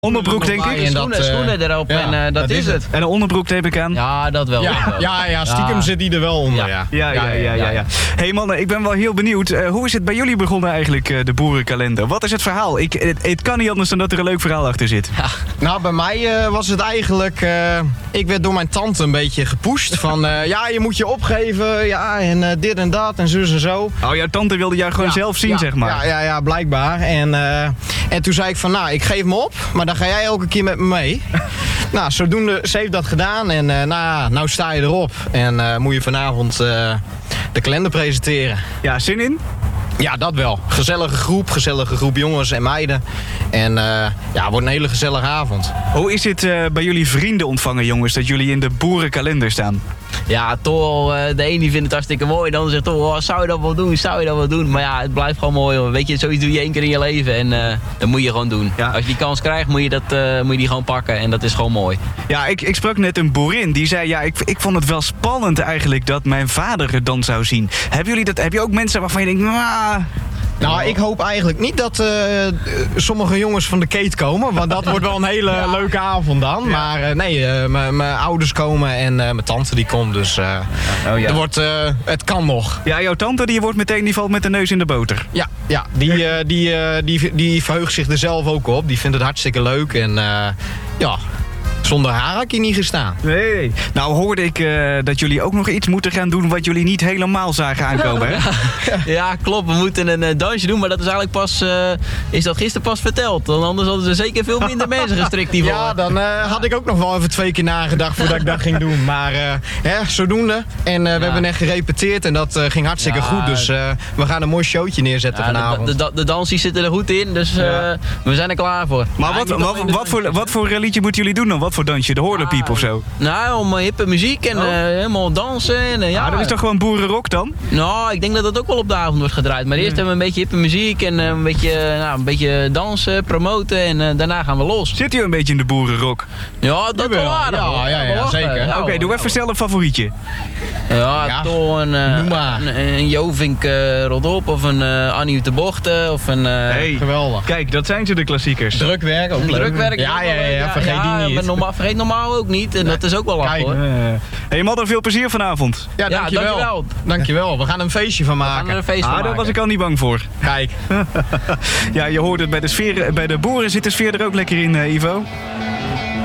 Onderbroek, denk ik. Schoenen erop en dat is het. En een onderbroek neem ik aan. Ja, dat wel. Ja, stiekem zit die er wel onder, Ja. Hey mannen, ik ben wel heel benieuwd. Hoe is het bij jullie begonnen eigenlijk, de boerenkalender? Wat is het verhaal? Het kan niet anders dan dat er een leuk verhaal achter zit. Ja. Nou, bij mij was het eigenlijk... ik werd door mijn tante een beetje gepusht. Van, je moet je opgeven. Ja, en dit en dat en zus en zo. Oh, jouw tante wilde jou gewoon zelf zien, zeg maar. Ja, blijkbaar. En toen zei ik van, ik geef me op. Maar dan ga jij elke keer met me mee. Nou, zodoende, ze heeft dat gedaan. En nou sta je erop. En moet je vanavond de kalender presenteren. Ja, zin in? Ja, dat wel. Gezellige groep jongens en meiden. En wordt een hele gezellige avond. Hoe is het bij jullie vrienden ontvangen, jongens, dat jullie in de boerenkalender staan? Ja, toch, de een die vindt het hartstikke mooi. De ander zegt toch, zou je dat wel doen? Maar ja, het blijft gewoon mooi. Hoor. Weet je, zoiets doe je 1 keer in je leven en dat moet je gewoon doen. Ja. Als je die kans krijgt, moet je die gewoon pakken en dat is gewoon mooi. Ja, ik sprak net een boerin die zei, ik vond het wel spannend eigenlijk dat mijn vader het dan zou zien. Hebben jullie dat? Heb je ook mensen waarvan je denkt, Nou, ik hoop eigenlijk niet dat sommige jongens van de Keet komen. Want dat wordt wel een hele leuke avond dan. Ja. Maar mijn ouders komen en mijn tante die komt. Dus het kan nog. Ja, jouw tante die valt met de neus in de boter. Ja, die verheugt zich er zelf ook op. Die vindt het hartstikke leuk. En zonder haar had ik hier niet gestaan. Nee. Nou hoorde ik dat jullie ook nog iets moeten gaan doen wat jullie niet helemaal zagen aankomen, hè? Ja, klopt. We moeten een dansje doen, maar dat is eigenlijk is dat gisteren pas verteld. Want anders hadden ze zeker veel minder mensen gestrikt hiervoor. Ja, dan had ik ook nog wel even 2 keer nagedacht voordat ik dat ging doen. Maar zodoende. En we hebben net gerepeteerd en dat ging hartstikke goed. Dus we gaan een mooi showtje neerzetten vanavond. De dansjes zitten er goed in, dus we zijn er klaar voor. Maar wat voor liedje moeten jullie doen dan? Wat voor dansje? De horlepiep of zo? Nou, om hippe muziek en helemaal dansen. En, dat is toch gewoon boerenrock dan? Nou, ik denk dat dat ook wel op de avond wordt gedraaid. Maar eerst hebben we een beetje hippe muziek en een beetje dansen, promoten en daarna gaan we los. Zit u een beetje in de boerenrock? Ja, dat wel aardig. Ja, zeker. Oké, doe even snel een favorietje. Ja, toch een Jovink Rodop of een Annie de Bochten of een... geweldig. Kijk, dat zijn ze de klassiekers. Drukwerk ook leuk. Drukwerk, vergeet die niet. Vergeet normaal ook niet en dat is ook wel lachen hoor. Hey Madder, veel plezier vanavond. Ja, dankjewel. Dankjewel. We gaan er een feestje van maken. Daar was ik al niet bang voor. Kijk. Ja, je hoort het bij de boeren zit de sfeer er ook lekker in, Ivo.